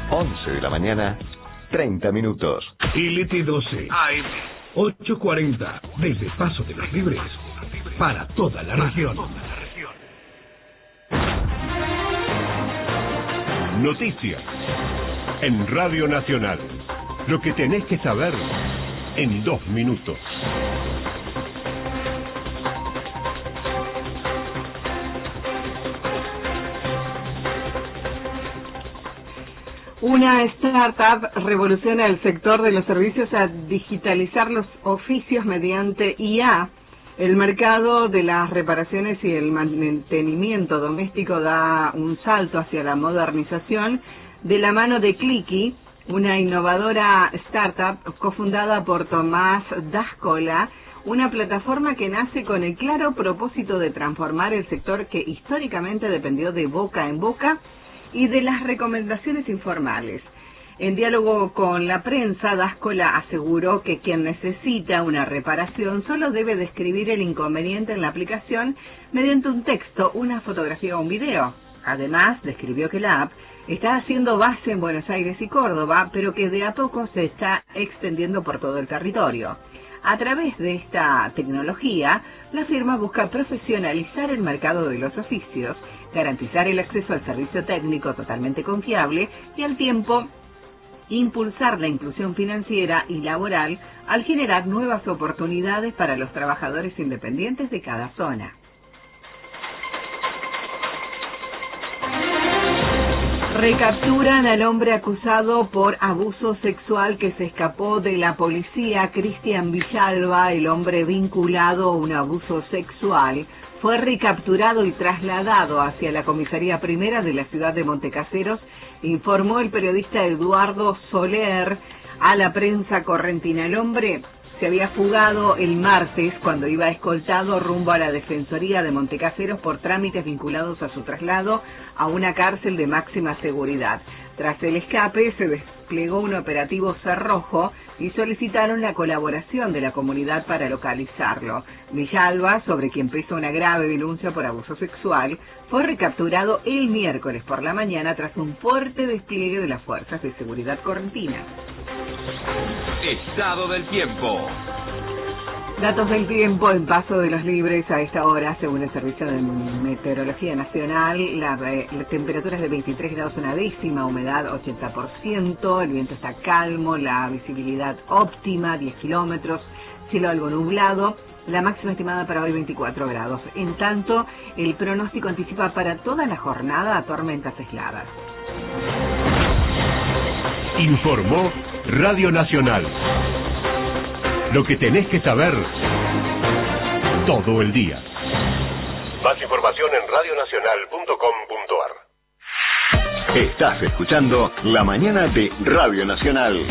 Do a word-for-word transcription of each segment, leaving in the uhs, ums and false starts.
once de la mañana, treinta minutos. L T doce A M, ocho cuarenta, desde Paso de los Libres, para toda la región. Noticias en Radio Nacional. Lo que tenés que saber en dos minutos. Una startup revoluciona el sector de los servicios a digitalizar los oficios mediante I A. El mercado de las reparaciones y el mantenimiento doméstico da un salto hacia la modernización de la mano de Clicky, una innovadora startup cofundada por Tomás D'Ascola, una plataforma que nace con el claro propósito de transformar el sector que históricamente dependió de boca en boca y de las recomendaciones informales. En diálogo con la prensa, D'Ascola aseguró que quien necesita una reparación solo debe describir el inconveniente en la aplicación mediante un texto, una fotografía o un video. Además, describió que la app está haciendo base en Buenos Aires y Córdoba, pero que de a poco se está extendiendo por todo el territorio. A través de esta tecnología, la firma busca profesionalizar el mercado de los oficios, garantizar el acceso al servicio técnico totalmente confiable y al tiempo impulsar la inclusión financiera y laboral al generar nuevas oportunidades para los trabajadores independientes de cada zona. Recapturan al hombre acusado por abuso sexual que se escapó de la policía. Cristian Villalba, el hombre vinculado a un abuso sexual, fue recapturado y trasladado hacia la comisaría primera de la ciudad de Montecaseros, informó el periodista Eduardo Soler a la prensa correntina. El hombre se había fugado el martes cuando iba escoltado rumbo a la Defensoría de Montecaseros por trámites vinculados a su traslado a una cárcel de máxima seguridad. Tras el escape se desplegó un operativo cerrojo y solicitaron la colaboración de la comunidad para localizarlo. Villalba, sobre quien pesa una grave denuncia por abuso sexual, fue recapturado el miércoles por la mañana tras un fuerte despliegue de las fuerzas de seguridad correntinas. Estado del tiempo. Datos del tiempo en Paso de los Libres a esta hora, según el Servicio de Meteorología Nacional. La, la temperatura es de veintitrés grados una décima, humedad ochenta por ciento, el viento está calmo, la visibilidad óptima, diez kilómetros, cielo algo nublado, la máxima estimada para hoy veinticuatro grados. En tanto, el pronóstico anticipa para toda la jornada tormentas aisladas. Informó Radio Nacional. Lo que tenés que saber todo el día. Más información en radio nacional punto com punto a r. Estás escuchando La Mañana de Radio Nacional.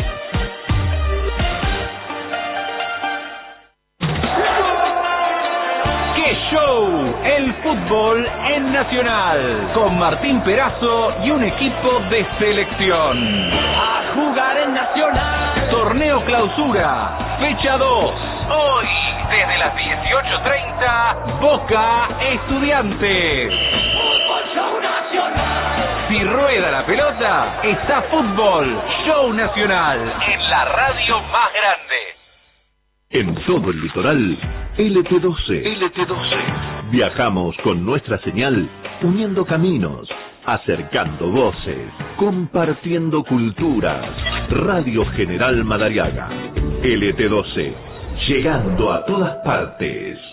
¡Qué show! El fútbol en Nacional, con Martín Perazo y un equipo de selección. A jugar en Nacional. Torneo Clausura, fecha dos. Hoy, desde las dieciocho treinta, Boca Estudiantes. Fútbol Show Nacional. Si rueda la pelota, está Fútbol Show Nacional en la radio más grande. En todo el litoral, L T doce. L T doce. Viajamos con nuestra señal, uniendo caminos, acercando voces, compartiendo culturas. Radio General Madariaga. L T doce. Llegando a todas partes.